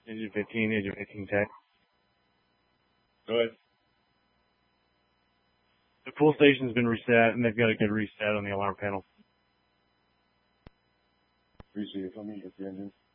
Agent 15 Tech. Go ahead. The pool station's been reset, and they've got a good reset on the alarm panel. Appreciate it. Let me get the engine.